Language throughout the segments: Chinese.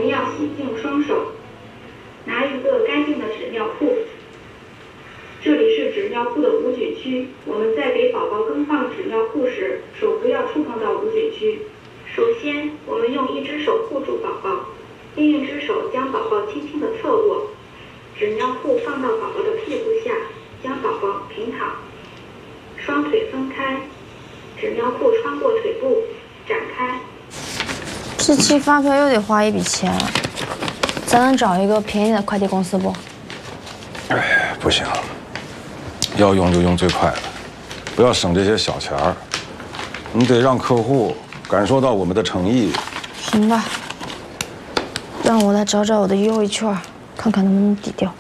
们要洗净双手，拿一个干净的纸尿裤。这里是纸尿裤的无菌区，我们在给宝宝更换纸尿裤时，手不要触碰到无菌区。首先，我们用一只手护住宝宝，另一只手将宝宝轻轻地侧卧，纸尿裤放到宝宝的屁股下，将宝宝平躺，双腿分开，纸尿裤穿过腿部展开。 这期发票又得花一笔钱，咱能找一个便宜的快递公司不？ 哎，不行，要用就用最快的，不要省这些小钱儿。你得让客户感受到我们的诚意。 行吧，让我来找找我的优惠券，看看能不能抵掉。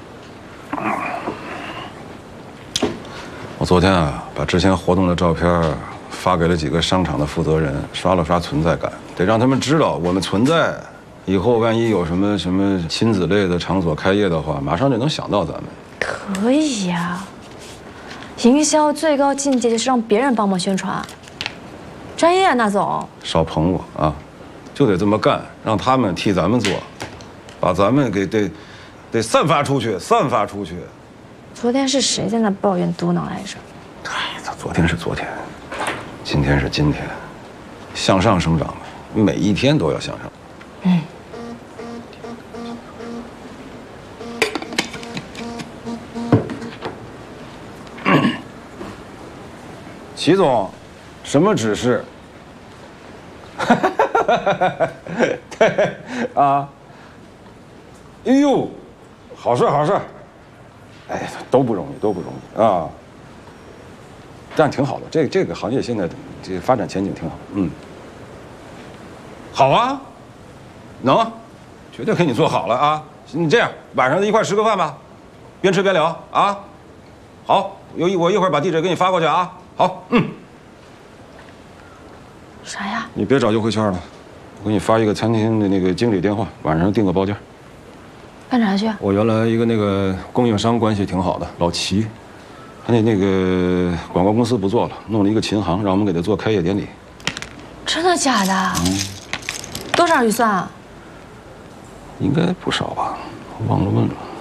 我昨天啊，把之前活动的照片发给了几个商场的负责人，刷了刷存在感，得让他们知道我们存在。以后万一有什么亲子类的场所开业的话，马上就能想到咱们。 可以呀，营销最高境界就是让别人帮忙宣传，专业啊，那总。 少捧我啊，就得这么干，让他们替咱们做，把咱们给得散发出去，散发出去。 昨天是谁在那抱怨嘟囔来着？ 哎，昨天是昨天，今天是今天，向上生长嘛，每一天都要向上。嗯。齐总，什么指示？对啊。哎呦，好事好事。哎，都不容易，都不容易啊。这样挺好的，这个行业现在这发展前景挺好。嗯。好啊，能，绝对给你做好了啊。你这样，晚上一块吃个饭吧，边吃边聊啊。好，我一会儿把地址给你发过去啊。好，嗯。 啥呀？ 你别找优惠券了，我给你发一个餐厅的那个经理电话，晚上订个包间。 干啥去？ 我原来一个那个供应商关系挺好的，老齐，他那个广告公司不做了，弄了一个琴行，让我们给他做开业典礼。 真的假的？多少预算啊？ 应该不少吧，我忘了问了。